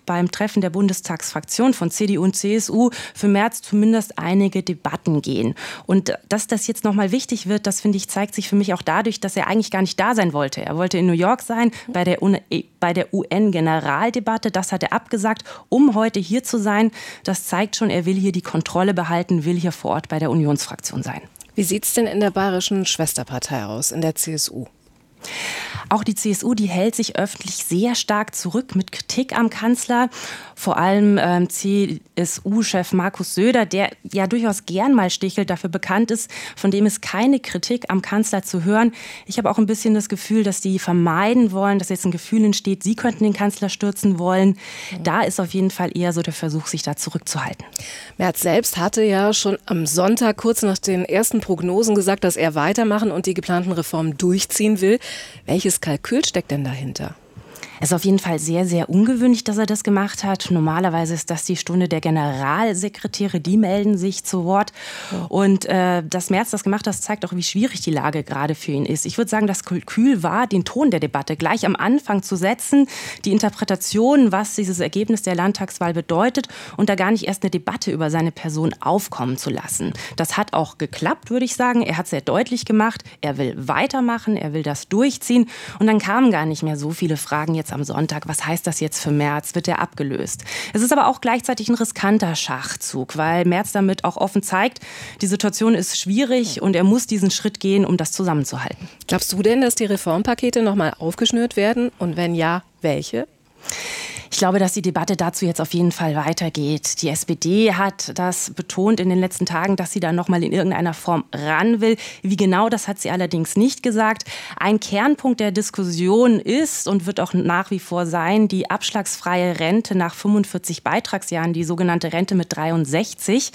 beim Treffen der Bundestagsfraktion von CDU und CSU für Merz zumindest einige Debatten gehen. Und dass das jetzt nochmal wichtig wird, das finde ich, zeigt sich für mich auch dadurch, dass er eigentlich gar nicht da sein wollte. Er wollte in New York sein bei der UN-Generaldebatte. Das hat er abgesagt, um heute hier zu sein. Das zeigt schon, er will hier die Kontrolle behalten, will hier vor Ort bei der Unionsfraktion sein. Wie sieht es denn in der bayerischen Schwesterpartei aus, in der CSU? Auch die CSU, die hält sich öffentlich sehr stark zurück mit Kritik am Kanzler. Vor allem CSU-Chef Markus Söder, der ja durchaus gern mal stichelt, dafür bekannt ist, von dem ist keine Kritik am Kanzler zu hören. Ich habe auch ein bisschen das Gefühl, dass die vermeiden wollen, dass jetzt ein Gefühl entsteht, sie könnten den Kanzler stürzen wollen. Da ist auf jeden Fall eher so der Versuch, sich da zurückzuhalten. Merz selbst hatte ja schon am Sonntag kurz nach den ersten Prognosen gesagt, dass er weitermachen und die geplanten Reformen durchziehen will. Welches Kalkül steckt denn dahinter? Es ist auf jeden Fall sehr, sehr ungewöhnlich, dass er das gemacht hat. Normalerweise ist das die Stunde der Generalsekretäre, die melden sich zu Wort. Und dass Merz das gemacht hat, zeigt auch, wie schwierig die Lage gerade für ihn ist. Ich würde sagen, das Kalkül war, den Ton der Debatte gleich am Anfang zu setzen, die Interpretation, was dieses Ergebnis der Landtagswahl bedeutet und da gar nicht erst eine Debatte über seine Person aufkommen zu lassen. Das hat auch geklappt, würde ich sagen. Er hat sehr deutlich gemacht, er will weitermachen, er will das durchziehen. Und dann kamen gar nicht mehr so viele Fragen jetzt am Sonntag. Was heißt das jetzt für Merz? Wird er abgelöst? Es ist aber auch gleichzeitig ein riskanter Schachzug, weil Merz damit auch offen zeigt, die Situation ist schwierig und er muss diesen Schritt gehen, um das zusammenzuhalten. Glaubst du denn, dass die Reformpakete nochmal aufgeschnürt werden? Und wenn ja, welche? Ich glaube, dass die Debatte dazu jetzt auf jeden Fall weitergeht. Die SPD hat das betont in den letzten Tagen, dass sie da noch mal in irgendeiner Form ran will. Wie genau, das hat sie allerdings nicht gesagt. Ein Kernpunkt der Diskussion ist und wird auch nach wie vor sein, die abschlagsfreie Rente nach 45 Beitragsjahren, die sogenannte Rente mit 63.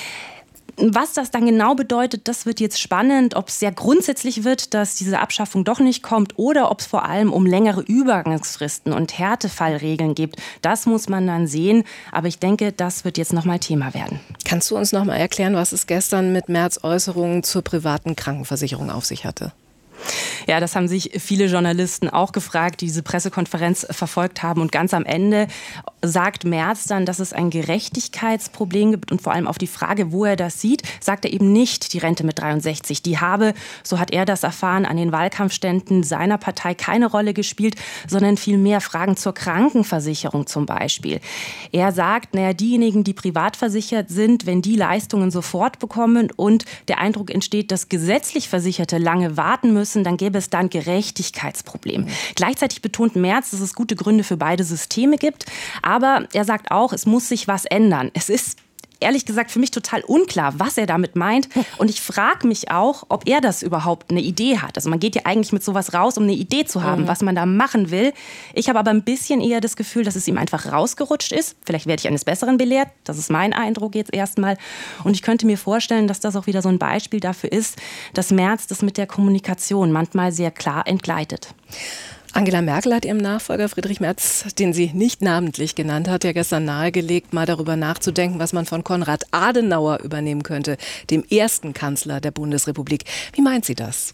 Was das dann genau bedeutet, das wird jetzt spannend, ob es sehr grundsätzlich wird, dass diese Abschaffung doch nicht kommt oder ob es vor allem um längere Übergangsfristen und Härtefallregeln geht. Das muss man dann sehen, aber ich denke, das wird jetzt nochmal Thema werden. Kannst du uns nochmal erklären, was es gestern mit Merz' Äußerungen zur privaten Krankenversicherung auf sich hatte? Ja, das haben sich viele Journalisten auch gefragt, die diese Pressekonferenz verfolgt haben. Und ganz am Ende sagt Merz dann, dass es ein Gerechtigkeitsproblem gibt. Und vor allem auf die Frage, wo er das sieht, sagt er eben nicht die Rente mit 63. Die habe, so hat er das erfahren, an den Wahlkampfständen seiner Partei keine Rolle gespielt, sondern vielmehr Fragen zur Krankenversicherung zum Beispiel. Er sagt, diejenigen, die privat versichert sind, wenn die Leistungen sofort bekommen und der Eindruck entsteht, dass gesetzlich Versicherte lange warten müssen, dann gäbe es da ein Gerechtigkeitsproblem. Gleichzeitig betont Merz, dass es gute Gründe für beide Systeme gibt. Aber er sagt auch, es muss sich was ändern. Es ist ehrlich gesagt für mich total unklar, was er damit meint. Und ich frage mich auch, ob er das überhaupt eine Idee hat. Also man geht ja eigentlich mit sowas raus, um eine Idee zu haben, was man da machen will. Ich habe aber ein bisschen eher das Gefühl, dass es ihm einfach rausgerutscht ist. Vielleicht werde ich eines Besseren belehrt. Das ist mein Eindruck jetzt erstmal. Und ich könnte mir vorstellen, dass das auch wieder so ein Beispiel dafür ist, dass Merz das mit der Kommunikation manchmal sehr klar entgleitet. Angela Merkel hat ihrem Nachfolger Friedrich Merz, den sie nicht namentlich genannt hat, ja gestern nahegelegt, mal darüber nachzudenken, was man von Konrad Adenauer übernehmen könnte, dem ersten Kanzler der Bundesrepublik. Wie meint sie das?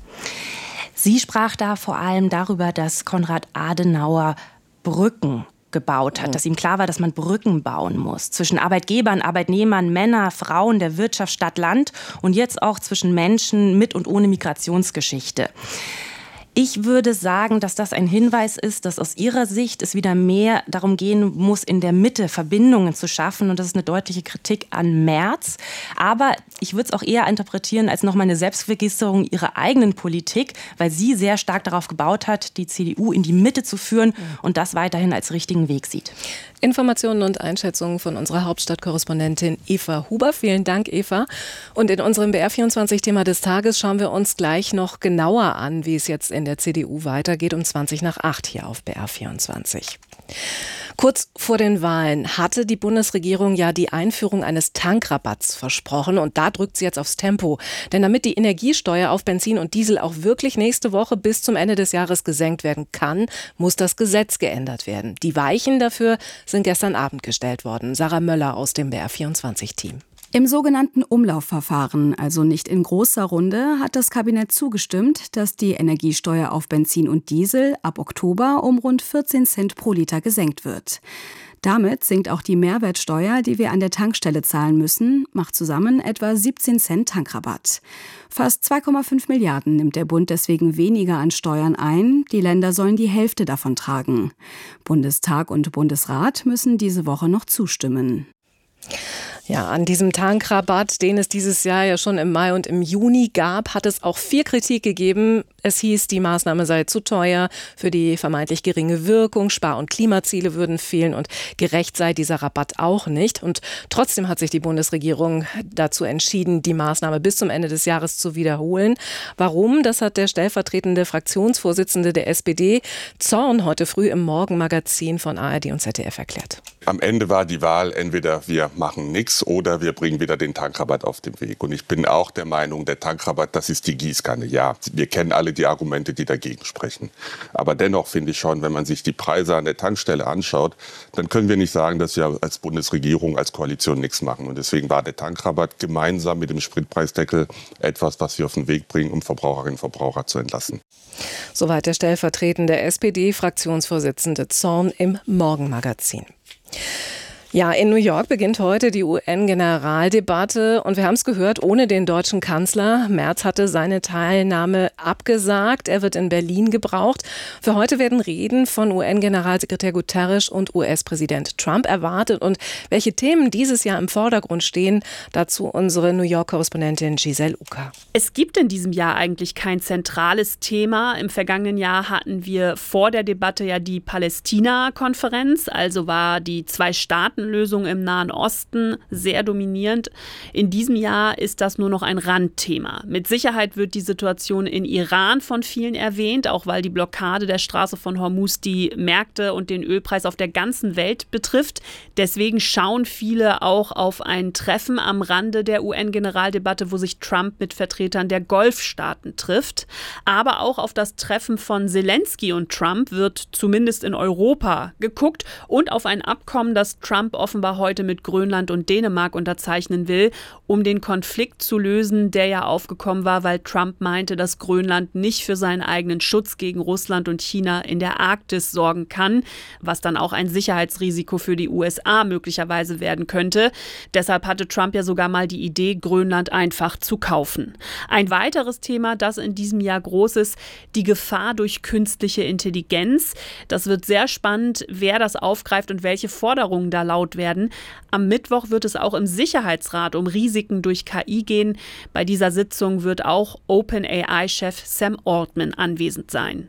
Sie sprach da vor allem darüber, dass Konrad Adenauer Brücken gebaut hat, dass ihm klar war, dass man Brücken bauen muss zwischen Arbeitgebern, Arbeitnehmern, Männern, Frauen, der Wirtschaft, Stadt, Land und jetzt auch zwischen Menschen mit und ohne Migrationsgeschichte. Ich würde sagen, dass das ein Hinweis ist, dass aus ihrer Sicht es wieder mehr darum gehen muss, in der Mitte Verbindungen zu schaffen. Und das ist eine deutliche Kritik an Merz. Aber ich würde es auch eher interpretieren als nochmal eine Selbstvergewisserung ihrer eigenen Politik, weil sie sehr stark darauf gebaut hat, die CDU in die Mitte zu führen und das weiterhin als richtigen Weg sieht. Informationen und Einschätzungen von unserer Hauptstadtkorrespondentin Eva Huber. Vielen Dank, Eva. Und in unserem BR24-Thema des Tages schauen wir uns gleich noch genauer an, wie es jetzt in der CDU weitergeht, um 20:20 hier auf BR24. Kurz vor den Wahlen hatte die Bundesregierung ja die Einführung eines Tankrabatts versprochen und da drückt sie jetzt aufs Tempo. Denn damit die Energiesteuer auf Benzin und Diesel auch wirklich nächste Woche bis zum Ende des Jahres gesenkt werden kann, muss das Gesetz geändert werden. Die Weichen dafür sind gestern Abend gestellt worden. Sarah Möller aus dem BR24-Team. Im sogenannten Umlaufverfahren, also nicht in großer Runde, hat das Kabinett zugestimmt, dass die Energiesteuer auf Benzin und Diesel ab Oktober um rund 14 Cent pro Liter gesenkt wird. Damit sinkt auch die Mehrwertsteuer, die wir an der Tankstelle zahlen müssen, macht zusammen etwa 17 Cent Tankrabatt. Fast 2,5 Milliarden nimmt der Bund deswegen weniger an Steuern ein. Die Länder sollen die Hälfte davon tragen. Bundestag und Bundesrat müssen diese Woche noch zustimmen. Ja, an diesem Tankrabatt, den es dieses Jahr ja schon im Mai und im Juni gab, hat es auch viel Kritik gegeben. Es hieß, die Maßnahme sei zu teuer, für die vermeintlich geringe Wirkung, Spar- und Klimaziele würden fehlen und gerecht sei dieser Rabatt auch nicht. Und trotzdem hat sich die Bundesregierung dazu entschieden, die Maßnahme bis zum Ende des Jahres zu wiederholen. Warum? Das hat der stellvertretende Fraktionsvorsitzende der SPD, Zorn, heute früh im Morgenmagazin von ARD und ZDF erklärt. Am Ende war die Wahl, entweder wir machen nichts oder wir bringen wieder den Tankrabatt auf den Weg. Und ich bin auch der Meinung, der Tankrabatt, das ist die Gießkanne. Ja, wir kennen alle die Argumente, die dagegen sprechen. Aber dennoch finde ich schon, wenn man sich die Preise an der Tankstelle anschaut, dann können wir nicht sagen, dass wir als Bundesregierung, als Koalition nichts machen. Und deswegen war der Tankrabatt gemeinsam mit dem Spritpreisdeckel etwas, was wir auf den Weg bringen, um Verbraucherinnen und Verbraucher zu entlasten. Soweit der stellvertretende SPD-Fraktionsvorsitzende Zorn im Morgenmagazin. Ja, in New York beginnt heute die UN-Generaldebatte und wir haben es gehört, ohne den deutschen Kanzler. Merz hatte seine Teilnahme abgesagt. Er wird in Berlin gebraucht. Für heute werden Reden von UN-Generalsekretär Guterres und US-Präsident Trump erwartet. Und welche Themen dieses Jahr im Vordergrund stehen, dazu unsere New York-Korrespondentin Giselle Uka. Es gibt in diesem Jahr eigentlich kein zentrales Thema. Im vergangenen Jahr hatten wir vor der Debatte ja die Palästina-Konferenz, also war die Zwei-Staaten-Lösung im Nahen Osten sehr dominierend. In diesem Jahr ist das nur noch ein Randthema. Mit Sicherheit wird die Situation in Iran von vielen erwähnt, auch weil die Blockade der Straße von Hormuz die Märkte und den Ölpreis auf der ganzen Welt betrifft. Deswegen schauen viele auch auf ein Treffen am Rande der UN-Generaldebatte, wo sich Trump mit Vertretern der Golfstaaten trifft. Aber auch auf das Treffen von Zelensky und Trump wird zumindest in Europa geguckt und auf ein Abkommen, das Trump offenbar heute mit Grönland und Dänemark unterzeichnen will, um den Konflikt zu lösen, der ja aufgekommen war, weil Trump meinte, dass Grönland nicht für seinen eigenen Schutz gegen Russland und China in der Arktis sorgen kann, was dann auch ein Sicherheitsrisiko für die USA möglicherweise werden könnte. Deshalb hatte Trump ja sogar mal die Idee, Grönland einfach zu kaufen. Ein weiteres Thema, das in diesem Jahr groß ist, die Gefahr durch künstliche Intelligenz. Das wird sehr spannend, wer das aufgreift und welche Forderungen da laut werden. Am Mittwoch wird es auch im Sicherheitsrat um Risiken durch KI gehen. Bei dieser Sitzung wird auch OpenAI-Chef Sam Altman anwesend sein.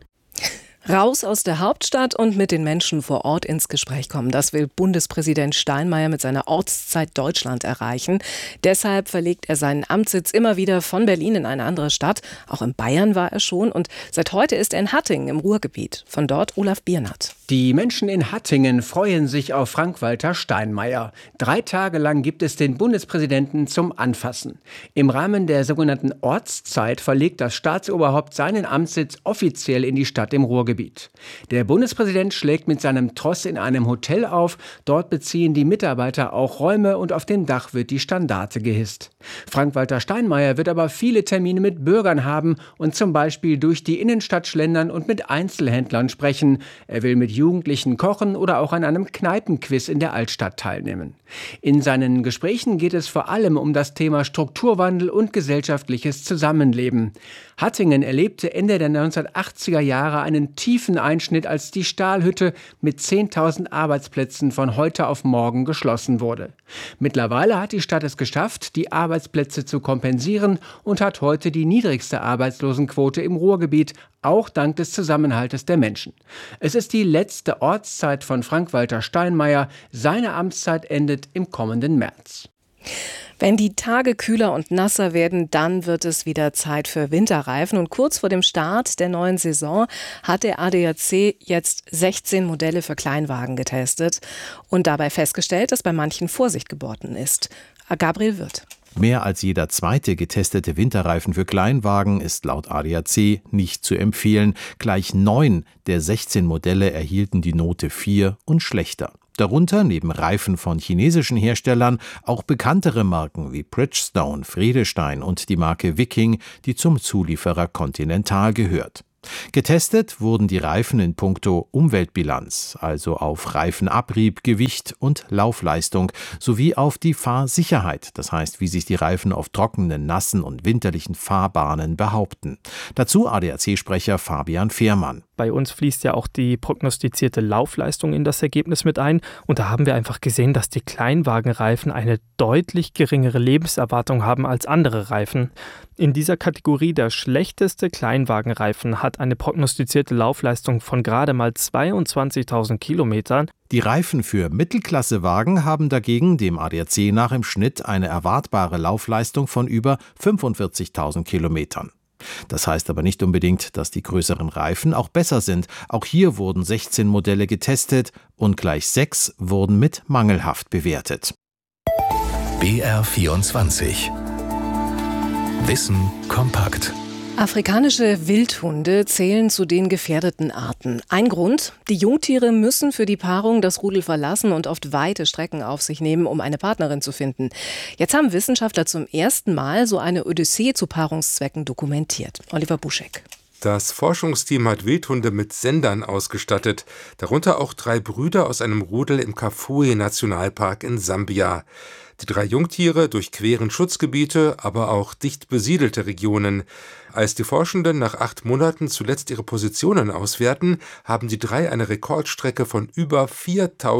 Raus aus der Hauptstadt und mit den Menschen vor Ort ins Gespräch kommen. Das will Bundespräsident Steinmeier mit seiner Ortszeit Deutschland erreichen. Deshalb verlegt er seinen Amtssitz immer wieder von Berlin in eine andere Stadt. Auch in Bayern war er schon und seit heute ist er in Hattingen im Ruhrgebiet. Von dort Olaf Biernat. Die Menschen in Hattingen freuen sich auf Frank-Walter Steinmeier. 3 Tage lang gibt es den Bundespräsidenten zum Anfassen. Im Rahmen der sogenannten Ortszeit verlegt das Staatsoberhaupt seinen Amtssitz offiziell in die Stadt im Ruhrgebiet. Der Bundespräsident schlägt mit seinem Tross in einem Hotel auf. Dort beziehen die Mitarbeiter auch Räume und auf dem Dach wird die Standarte gehisst. Frank-Walter Steinmeier wird aber viele Termine mit Bürgern haben und zum Beispiel durch die Innenstadt schlendern und mit Einzelhändlern sprechen. Er will mit Jugendlichen kochen oder auch an einem Kneipenquiz in der Altstadt teilnehmen. In seinen Gesprächen geht es vor allem um das Thema Strukturwandel und gesellschaftliches Zusammenleben. Hattingen erlebte Ende der 1980er Jahre einen tiefen Einschnitt, als die Stahlhütte mit 10.000 Arbeitsplätzen von heute auf morgen geschlossen wurde. Mittlerweile hat die Stadt es geschafft, die Arbeitsplätze zu kompensieren und hat heute die niedrigste Arbeitslosenquote im Ruhrgebiet, auch dank des Zusammenhaltes der Menschen. Es ist die letzte Ortszeit von Frank-Walter Steinmeier. Seine Amtszeit endet im kommenden März. Wenn die Tage kühler und nasser werden, dann wird es wieder Zeit für Winterreifen. Und kurz vor dem Start der neuen Saison hat der ADAC jetzt 16 Modelle für Kleinwagen getestet und dabei festgestellt, dass bei manchen Vorsicht geboten ist. Gabriel Wirth. Mehr als jeder zweite getestete Winterreifen für Kleinwagen ist laut ADAC nicht zu empfehlen. Gleich 9 der 16 Modelle erhielten die Note 4 und schlechter. Darunter neben Reifen von chinesischen Herstellern auch bekanntere Marken wie Bridgestone, Friedestein und die Marke Viking, die zum Zulieferer Continental gehört. Getestet wurden die Reifen in puncto Umweltbilanz, also auf Reifenabrieb, Gewicht und Laufleistung, sowie auf die Fahrsicherheit, das heißt, wie sich die Reifen auf trockenen, nassen und winterlichen Fahrbahnen behaupten. Dazu ADAC-Sprecher Fabian Fehrmann. Bei uns fließt ja auch die prognostizierte Laufleistung in das Ergebnis mit ein. Und da haben wir einfach gesehen, dass die Kleinwagenreifen eine deutlich geringere Lebenserwartung haben als andere Reifen. In dieser Kategorie der schlechteste Kleinwagenreifen hat eine prognostizierte Laufleistung von gerade mal 22.000 Kilometern. Die Reifen für Mittelklassewagen haben dagegen dem ADAC nach im Schnitt eine erwartbare Laufleistung von über 45.000 Kilometern. Das heißt aber nicht unbedingt, dass die größeren Reifen auch besser sind. Auch hier wurden 16 Modelle getestet und gleich 6 wurden mit mangelhaft bewertet. BR24 Wissen kompakt. Afrikanische Wildhunde zählen zu den gefährdeten Arten. Ein Grund: Die Jungtiere müssen für die Paarung das Rudel verlassen und oft weite Strecken auf sich nehmen, um eine Partnerin zu finden. Jetzt haben Wissenschaftler zum ersten Mal so eine Odyssee zu Paarungszwecken dokumentiert. Oliver Buschek. Das Forschungsteam hat Wildhunde mit Sendern ausgestattet, darunter auch 3 Brüder aus einem Rudel im Kafue-Nationalpark in Sambia. Die 3 Jungtiere durchqueren Schutzgebiete, aber auch dicht besiedelte Regionen. Als die Forschenden nach 8 Monaten zuletzt ihre Positionen auswerten, haben die 3 eine Rekordstrecke von über 4.000